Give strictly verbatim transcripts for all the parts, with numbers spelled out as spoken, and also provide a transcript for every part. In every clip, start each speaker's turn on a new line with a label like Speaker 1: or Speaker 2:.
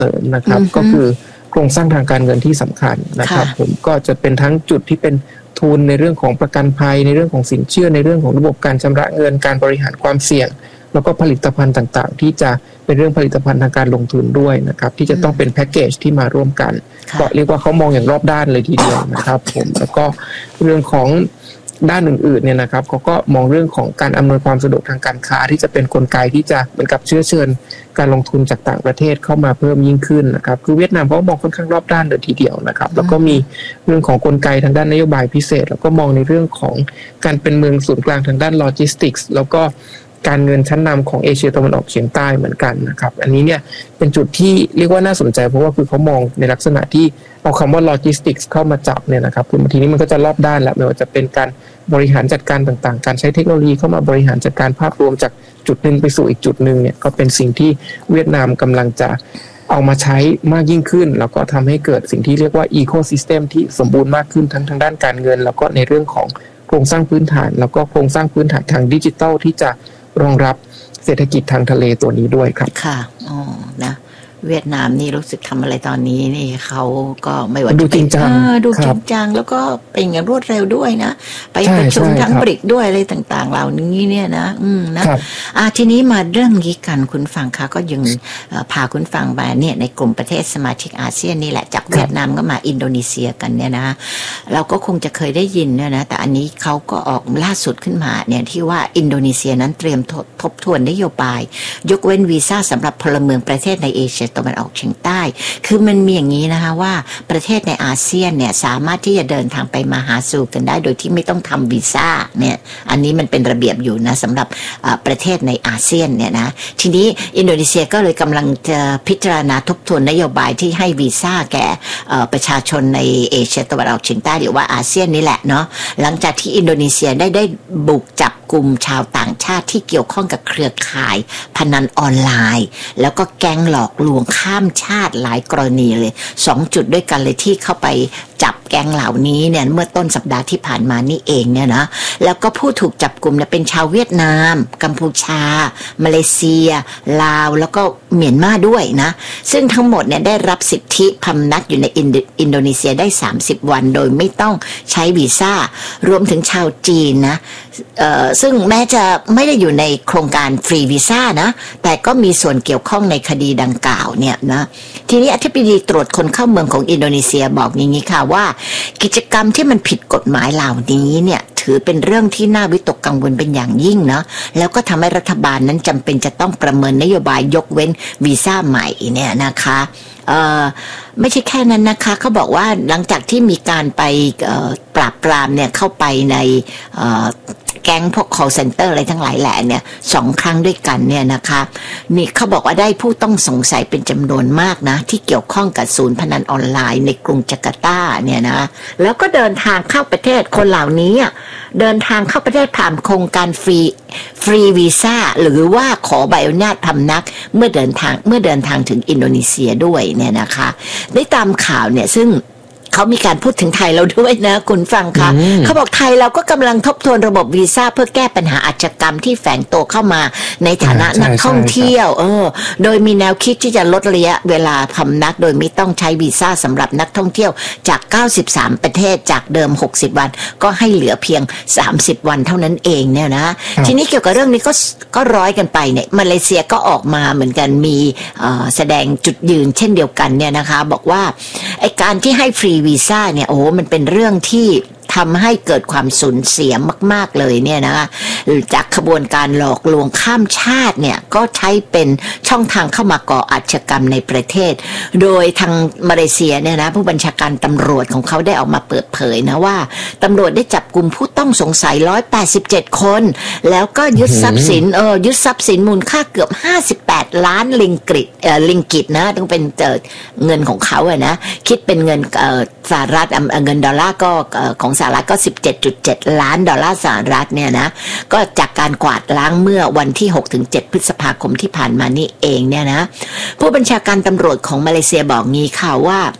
Speaker 1: เสริมนะครับก็คือโครงสร้างทางการเงินที่สำคัญนะครับผมก็จะเป็นทั้งจุดที่เป็นทุนในเรื่องของประกันภัยในเรื่องของสินเชื่อในเรื่องของระบบการชำระเงินการบริหารความเสี่ยงแล้วก็ผลิตภัณฑ์ต่างๆที่จะเป็นเรื่องผลิตภัณฑ์ทางการลงทุนด้วยนะครับที่จะต้องเป็นแพ็กเกจที่มาร่วมกันก็เรียกว่าเขามองอย่างรอบด้านเลยทีเดียวนะครับผมแล้วก็เรื่องของด้านอื่นๆเนี่ยนะครับเขาก็มองเรื่องของการอำนวยความสะดวกทางการค้าที่จะเป็นกลไกที่จะเหมือนกับเชื้อเชิญการลงทุนจากต่างประเทศเข้ามาเพิ่มยิ่งขึ้นนะครับคือเวียดนามเขามองค่อนข้างรอบด้านเลยทีเดียวนะครับแล้วก็มีเรื่องของกลไกทางด้านนโยบายพิเศษแล้วก็มองในเรื่องของการเป็นเมืองศูนย์กลางทางด้านโลจิสติกส์แล้วก็การเงินชั้นนำของเอเชียตะวันออกเฉียงใต้เหมือนกันนะครับอันนี้เนี่ยเป็นจุดที่เรียกว่าน่าสนใจเพราะว่าคือเขามองในลักษณะที่เอาคำว่าโลจิสติกส์เข้ามาจับเนี่ยนะครับคือบางทีนี้มันก็จะรอบด้านแล้วไม่ว่าจะเป็นการบริหารจัดการต่างๆการใช้เทคโนโลยีเข้ามาบริหารจัดการภาพรวมจากจุดหนึ่งไปสู่อีกจุดหนึ่งเนี่ยก็เป็นสิ่งที่เวียดนามกำลังจะเอามาใช้มากยิ่งขึ้นแล้วก็ทำให้เกิดสิ่งที่เรียกว่าอีโคซิสเต็มที่สมบูรณ์มากขึ้นทั้งทางด้านการเงินแล้วก็ในเรื่องของโครงสร้างพื้นฐานแล้วก็โครงสร้างพื้นฐานทางดิจิทัลที่จะรองรับเศรษฐกิจทางทะเลตัวนี้ด้วยครับ
Speaker 2: ค่ะอ๋อนะเวียดนามนี่รู้สึกทำอะไรตอนนี้นี่เขาก็ไม่ว่า
Speaker 1: จะจริงจัง
Speaker 2: ดูจริงจังแล้วก็เป็นอย่างรวดเร็วด้วยนะไปประชุมทั้งบริกด้วยอะไรต่างๆเหล่านี้เนี่ยนะอืมนะอ่าทีนี้มาเรื่องนี้กันคุณฟังค่ะก็ยังพาคุณฟังมาเนี่ยในกลุ่มประเทศสมาชิกอาเซียนนี่แหละจากเวียดนามก็มาอินโดนีเซียกันเนี่ยนะเราก็คงจะเคยได้ยินเนี่ยนะแต่อันนี้เขาก็ออกล่าสุดขึ้นมาเนี่ยที่ว่าอินโดนีเซียนั้นเตรียมทบทวนนโยบายยกเว้นวีซ่าสำหรับพลเมืองประเทศในเอเชียตะวันออกเฉียงใต้คือมันมีอย่างนี้นะคะว่าประเทศในอาเซียนเนี่ยสามารถที่จะเดินทางไปมาหาสู่กันได้โดยที่ไม่ต้องทำวีซ่าเนี่ยอันนี้มันเป็นระเบียบอยู่นะสำหรับประเทศในอาเซียนเนี่ยนะทีนี้อินโดนีเซียก็เลยกำลังจะพิจารณาทบทวนนโยบายที่ให้วีซ่าแก่ประชาชนในเอเชียตะวันออกเฉียงใต้หรือว่าอาเซียนนี่แหละเนาะหลังจากที่อินโดนีเซียได้ได้บุกจับกลุ่มชาวต่างชาติที่เกี่ยวข้องกับเครือข่ายพนันออนไลน์แล้วก็แก๊งหลอกลวงข้ามชาติหลายกรณีเลยสองจุดด้วยกันเลยที่เข้าไปจับแก๊งเหล่านี้เนี่ยเมื่อต้นสัปดาห์ที่ผ่านมานี่เองเนี่ยนะแล้วก็ผู้ถูกจับกลุ่มเนี่ยเป็นชาวเวียดนามกัมพูชามาเลเซียลาวแล้วก็เมียนมาด้วยนะซึ่งทั้งหมดเนี่ยได้รับสิทธิพำนักอยู่ในอินโดนีเซียได้สามสิบวันโดยไม่ต้องใช้วีซ่ารวมถึงชาวจีนนะเอ่อซึ่งแม้จะไม่ได้อยู่ในโครงการฟรีวีซ่านะแต่ก็มีส่วนเกี่ยวข้องในคดีดังกล่าวเนี่ยนะทีนี้อธิบดีตรวจคนเข้าเมืองของอินโดนีเซียบอกอย่างนี้ค่ะว่ากิจกรรมที่มันผิดกฎหมายเหล่านี้เนี่ยถือเป็นเรื่องที่น่าวิตกกังวลเป็นอย่างยิ่งเนาะแล้วก็ทำให้รัฐบาลนั้นจำเป็นจะต้องประเมินนโยบายยกเว้นวีซ่าใหม่เนี่ยนะคะเอ่อไม่ใช่แค่นั้นนะคะเขาบอกว่าหลังจากที่มีการไปปราบปรามเนี่ยเข้าไปในแก๊งพวก call center อะไรทั้งหลายแหละเนี่ยสองครั้งด้วยกันเนี่ยนะคะนี่เขาบอกว่าได้ผู้ต้องสงสัยเป็นจำนวนมากนะที่เกี่ยวข้องกับศูนย์พนันออนไลน์ในกรุงจาการ์ตาเนี่ยนะแล้วก็เดินทางเข้าประเทศคนเหล่านี้เดินทางเข้าประเทศผ่านโครงการฟรีฟรีวีซ่าหรือว่าขอใบอนุญาตพำนักเมื่อเดินทางเมื่อเดินทางถึงอินโดนีเซียด้วยเนี่ยนะคะได้ตามข่าวเนี่ยซึ่งเขามีการพูดถึงไทยเราด้วยนะคุณฟังคะเขาบอกไทยเราก็กำลังทบทวนระบบวีซ่าเพื่อแก้ปัญหาอาชญากรรมที่แฝงตัวเข้ามาในฐานะนักท่องเที่ยวเออโดยมีแนวคิดที่จะลดระยะเวลาพำนักโดยไม่ต้องใช้วีซ่าสำหรับนักท่องเที่ยวจากเก้าสิบสามประเทศจากเดิมหกสิบวันก็ให้เหลือเพียงสามสิบวันเท่านั้นเองเนี่ยนะทีนี้เกี่ยวกับเรื่องนี้ก็ก็ร้อยกันไปเนี่ยมาเลเซียก็ออกมาเหมือนกันมีแสดงจุดยืนเช่นเดียวกันเนี่ยนะคะบอกว่าไอ้การที่ให้ฟรีวีซ่าเนี่ยโอ้มันเป็นเรื่องที่ทำให้เกิดความสูญเสียมากๆเลยเนี่ยนะจากขบวนการหลอกลวงข้ามชาติเนี่ยก็ใช้เป็นช่องทางเข้ามาก่ออาชญากรรมในประเทศโดยทางมาเลเซียเนี่ยนะผู้บัญชาการตำรวจของเขาได้ออกมาเปิดเผยนะว่าตำรวจได้จับกุมผู้ต้องสงสัยหนึ่งร้อยแปดสิบเจ็ดคนแล้วก็ยึดทรัพย์สินเออยึดทรัพย์สินมูลค่าเกือบห้าสิบแปดล้านลิงกิตเอ่อลิงกิตนะต้องเป็นเงินของเขาอะนะคิดเป็นเงินเอ่อสหรัฐเงินดอลลาร์ก็ของสหรัฐก็ สิบเจ็ดจุดเจ็ด ล้านดอลลาร์สหรัฐเนี่ยนะก็จากการกวาดล้างเมื่อวันที่ หกถึงเจ็ด พฤษภาคมที่ผ่านมานี่เองเนี่ยนะผู้บัญชาการตำรวจของมาเลเซียบอกงี้ค่ะว่า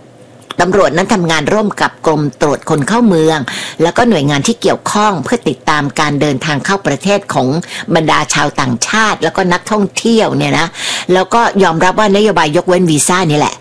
Speaker 2: ตำรวจนั้นทำงานร่วมกับกรมตรวจคนเข้าเมืองแล้วก็หน่วยงานที่เกี่ยวข้องเพื่อติดตามการเดินทางเข้าประเทศของบรรดาชาวต่างชาติแล้วก็นักท่องเที่ยวเนี่ยนะแล้วก็ยอมรับว่านโยบายยกเว้นวีซ่านี่แหละ